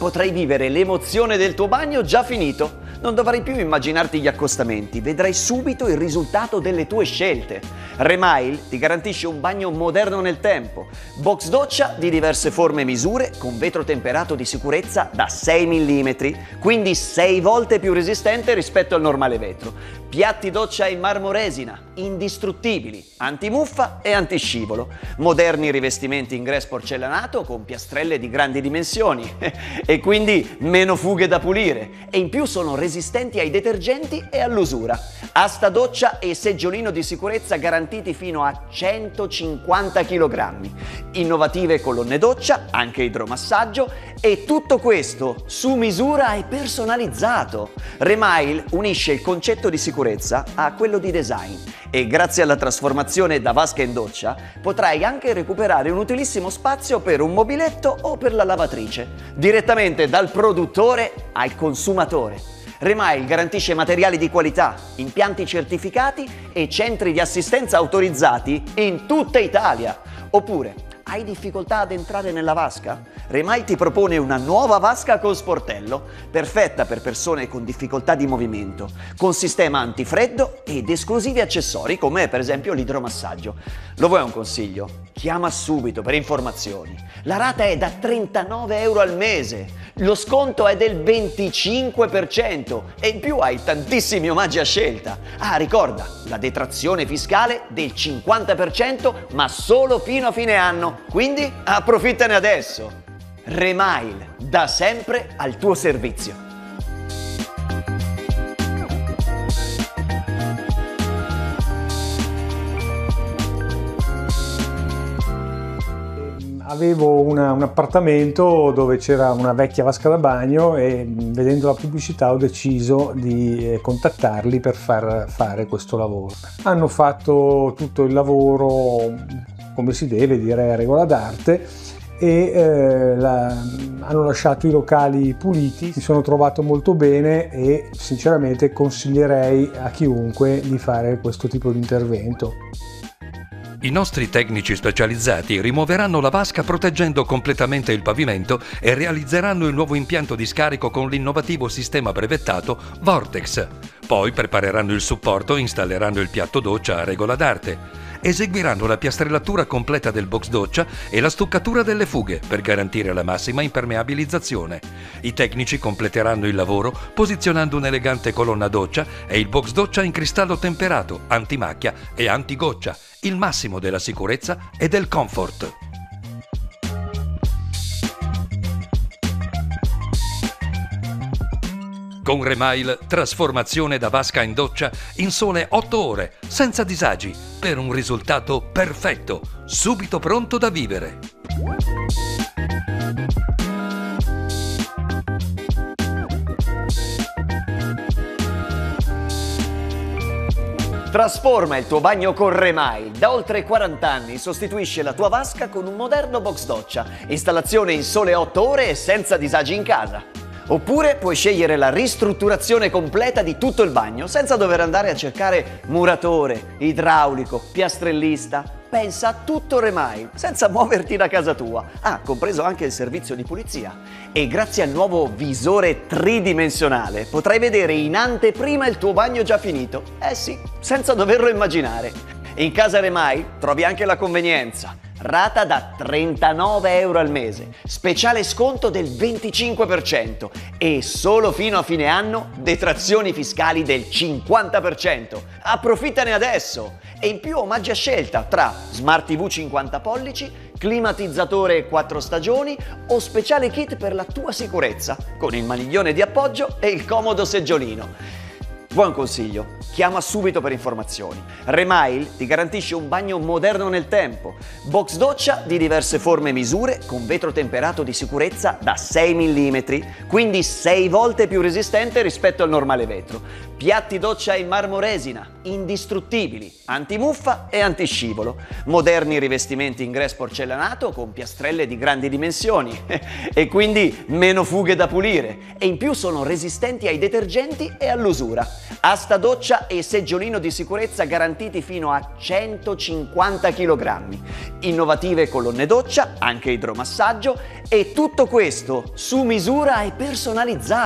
potrai vivere l'emozione del tuo bagno già finito. Non dovrai più immaginarti gli accostamenti, vedrai subito il risultato delle tue scelte. Remail ti garantisce un bagno moderno nel tempo, box doccia di diverse forme e misure con vetro temperato di sicurezza da 6 mm, quindi 6 volte più resistente rispetto al normale vetro. Piatti doccia in marmoresina, indistruttibili, antimuffa e antiscivolo. Moderni rivestimenti in grès porcellanato con piastrelle di grandi dimensioni e quindi meno fughe da pulire. E in più sono resistenti ai detergenti e all'usura. Asta doccia e seggiolino di sicurezza garantiti fino a 150 kg. Innovative colonne doccia, anche idromassaggio, e tutto questo su misura e personalizzato. Remail unisce il concetto di sicurezza a quello di design e grazie alla trasformazione da vasca in doccia potrai anche recuperare un utilissimo spazio per un mobiletto o per la lavatrice, direttamente dal produttore al consumatore. Remail garantisce materiali di qualità, impianti certificati e centri di assistenza autorizzati in tutta Italia. Oppure, hai difficoltà ad entrare nella vasca? Remail ti propone una nuova vasca con sportello, perfetta per persone con difficoltà di movimento, con sistema antifreddo ed esclusivi accessori come per esempio l'idromassaggio. Lo vuoi un consiglio? Chiama subito per informazioni. La rata è da 39 euro al mese, lo sconto è del 25% e in più hai tantissimi omaggi a scelta. Ah, ricorda, la detrazione fiscale del 50% ma solo fino a fine anno, quindi approfittane adesso. Remail, da sempre al tuo servizio. Avevo un appartamento dove c'era una vecchia vasca da bagno e vedendo la pubblicità ho deciso di contattarli per far fare questo lavoro. Hanno fatto tutto il lavoro come si deve, direi a regola d'arte, e hanno lasciato i locali puliti. Mi sono trovato molto bene e sinceramente consiglierei a chiunque di fare questo tipo di intervento. I nostri tecnici specializzati rimuoveranno la vasca proteggendo completamente il pavimento e realizzeranno il nuovo impianto di scarico con l'innovativo sistema brevettato Vortex. Poi prepareranno il supporto e installeranno il piatto doccia a regola d'arte. Eseguiranno la piastrellatura completa del box doccia e la stuccatura delle fughe per garantire la massima impermeabilizzazione. I tecnici completeranno il lavoro posizionando un'elegante colonna doccia e il box doccia in cristallo temperato, antimacchia e antigoccia, il massimo della sicurezza e del comfort. Con Remail, trasformazione da vasca in doccia in sole 8 ore, senza disagi, per un risultato perfetto, subito pronto da vivere. Trasforma il tuo bagno con Remail. Da oltre 40 anni sostituisce la tua vasca con un moderno box doccia. Installazione in sole 8 ore e senza disagi in casa. Oppure puoi scegliere la ristrutturazione completa di tutto il bagno senza dover andare a cercare muratore, idraulico, piastrellista. Pensa a tutto Remail, senza muoverti da casa tua. Ah, compreso anche il servizio di pulizia. E grazie al nuovo visore tridimensionale potrai vedere in anteprima il tuo bagno già finito. Eh sì, senza doverlo immaginare. In casa Remail trovi anche la convenienza. Rata da 39 euro al mese, speciale sconto del 25% e solo fino a fine anno detrazioni fiscali del 50%. Approfittane adesso! E in più omaggi a scelta tra Smart TV 50 pollici, climatizzatore 4 stagioni o speciale kit per la tua sicurezza con il maniglione di appoggio e il comodo seggiolino. Buon consiglio, chiama subito per informazioni. Remail ti garantisce un bagno moderno nel tempo, box doccia di diverse forme e misure con vetro temperato di sicurezza da 6 mm, quindi 6 volte più resistente rispetto al normale vetro. Piatti doccia in marmoresina, indistruttibili, antimuffa e antiscivolo. Moderni rivestimenti in grès porcellanato con piastrelle di grandi dimensioni e quindi meno fughe da pulire. E in più sono resistenti ai detergenti e all'usura. Asta doccia e seggiolino di sicurezza garantiti fino a 150 kg. Innovative colonne doccia, anche idromassaggio, e tutto questo su misura e personalizzato.